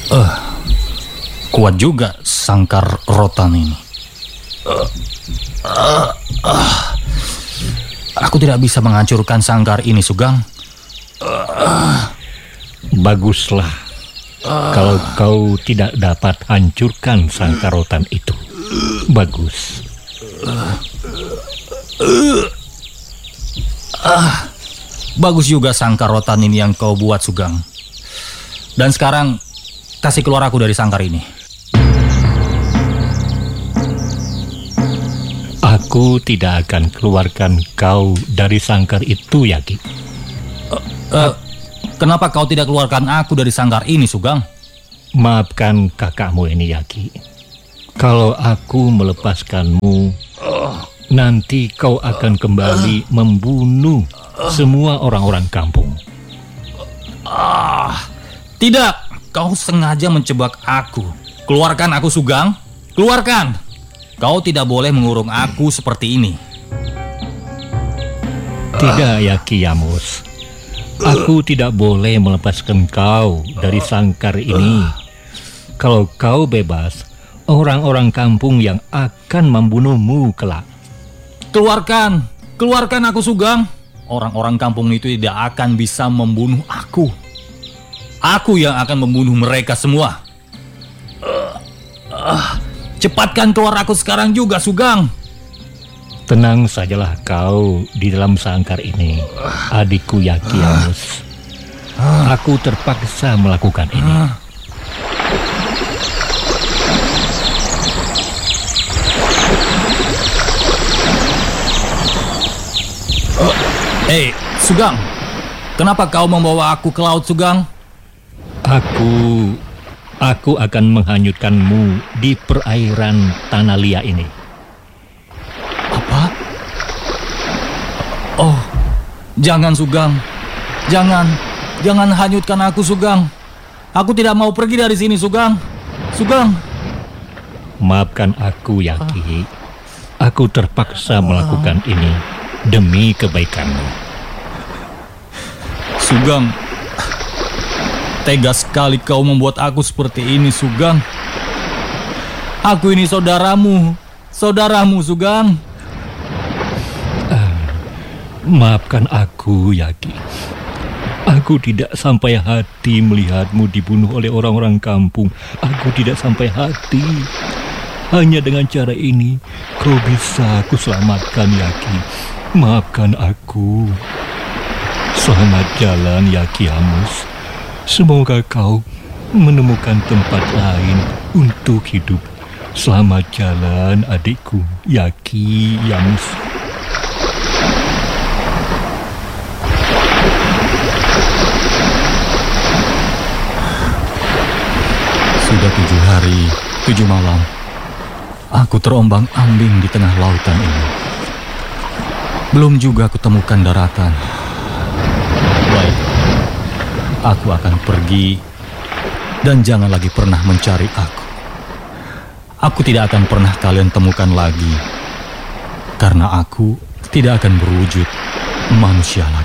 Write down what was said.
Kuat juga sangkar rotan ini. Aku tidak bisa menghancurkan sangkar ini, Sugeng. Baguslah kalau kau tidak dapat hancurkan sangkar rotan itu. Bagus. Bagus juga sangkar rotan ini yang kau buat, Sugeng. Dan sekarang kasih keluar aku dari sangkar ini. Aku tidak akan keluarkan kau dari sangkar itu, Yaki. Kenapa kau tidak keluarkan aku dari sangkar ini, Sugeng? Maafkan kakakmu ini, Yaki. Kalau aku melepaskanmu, nanti kau akan kembali membunuh semua orang-orang kampung. Tidak, kau sengaja menjebak aku. Keluarkan aku, Sugeng. Keluarkan. Kau tidak boleh mengurung aku seperti ini. Tidak, Yaki Yamus. Aku tidak boleh melepaskan kau dari sangkar ini. Kalau kau bebas, orang-orang kampung yang akan membunuhmu kelak. Keluarkan. Keluarkan aku, Sugeng. Orang-orang kampung itu tidak akan bisa membunuh aku. Aku yang akan membunuh mereka semua. Cepatkan keluar aku sekarang juga, Sugeng. Tenang sajalah kau di dalam sangkar ini, adikku Yaki Yamus. Aku terpaksa melakukan ini. Hei, Sugeng. Kenapa kau membawa aku ke laut, Sugeng? Aku akan menghanyutkanmu di perairan Tanah Lia ini. Apa? Oh, jangan, Sugeng. Jangan hanyutkan aku, Sugeng. Aku tidak mau pergi dari sini, Sugeng. Sugeng. Maafkan aku, Yaki. Aku terpaksa melakukan ini demi kebaikanmu. Sugeng. Tega sekali kau membuat aku seperti ini, Sugeng. Aku ini saudaramu, Sugeng. Maafkan aku, Yaki. Aku tidak sampai hati melihatmu dibunuh oleh orang-orang kampung. Aku tidak sampai hati. Hanya dengan cara ini, kau bisa aku selamatkan, Yaki. Maafkan aku. Selamat jalan, Yaki Yamus. Semoga kau menemukan tempat lain untuk hidup. Selamat jalan, adikku, Yaki Yamus. Sudah 7 hari, 7 malam. Aku terombang-ambing di tengah lautan ini. Belum juga aku temukan daratan. Baik. Aku akan pergi dan jangan lagi pernah mencari aku. Aku tidak akan pernah kalian temukan lagi karena aku tidak akan berwujud manusia lagi.